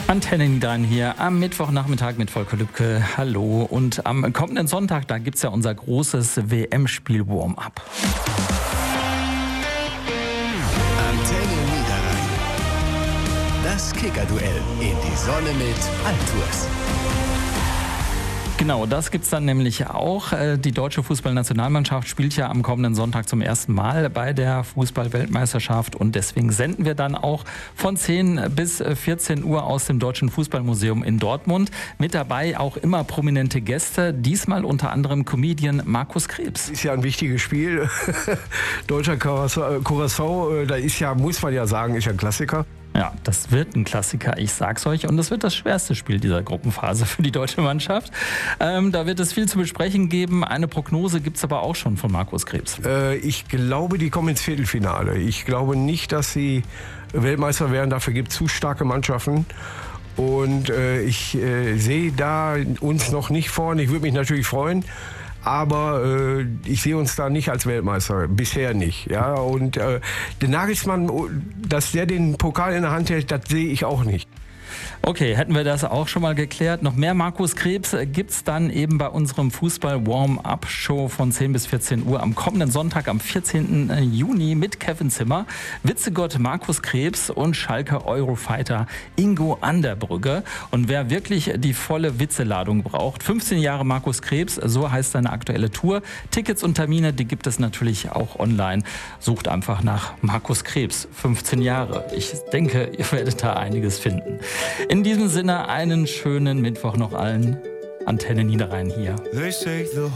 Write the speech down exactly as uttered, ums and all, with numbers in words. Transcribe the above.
Antenne Niederrhein hier am Mittwochnachmittag mit Volker Lübke. Hallo. Und am kommenden Sonntag, da gibt es ja unser großes W M-Spiel Warm-up. Antenne Niederrhein. Das Kicker-Duell in die Sonne mit Altours. Genau, das gibt's dann nämlich auch. Die deutsche Fußballnationalmannschaft spielt ja am kommenden Sonntag zum ersten Mal bei der Fußball-Weltmeisterschaft und deswegen senden wir dann auch von zehn bis vierzehn Uhr aus dem Deutschen Fußballmuseum in Dortmund. Mit dabei auch immer prominente Gäste, diesmal unter anderem Comedian Markus Krebs. Ist ja ein wichtiges Spiel. Deutscher Curaçao, da ist ja, muss man ja sagen, ist ja ein Klassiker. Ja, das wird ein Klassiker, ich sag's euch. Und das wird das schwerste Spiel dieser Gruppenphase für die deutsche Mannschaft. Ähm, da wird es viel zu besprechen geben. Eine Prognose gibt's aber auch schon von Markus Krebs. Äh, ich glaube, die kommen ins Viertelfinale. Ich glaube nicht, dass sie Weltmeister werden. Dafür gibt es zu starke Mannschaften. Und äh, ich äh, sehe da uns noch nicht vorne. Ich würde mich natürlich freuen. Aber äh, ich sehe uns da nicht als Weltmeister, bisher nicht. Ja? Und äh, der Nagelsmann, dass der den Pokal in der Hand hält, das sehe ich auch nicht. Okay, hätten wir das auch schon mal geklärt. Noch mehr Markus Krebs gibt's dann eben bei unserem Fußball-Warm-Up-Show von zehn bis vierzehn Uhr am kommenden Sonntag, am vierzehnten Juni mit Kevin Zimmer, Witzegott Markus Krebs und Schalke Eurofighter Ingo Anderbrügge. Und wer wirklich die volle Witzeladung braucht, fünfzehn Jahre Markus Krebs, so heißt seine aktuelle Tour. Tickets und Termine, die gibt es natürlich auch online. Sucht einfach nach Markus Krebs, fünfzehn Jahre. Ich denke, ihr werdet da einiges finden. In diesem Sinne einen schönen Mittwoch noch allen. Antenne Niederrhein hier.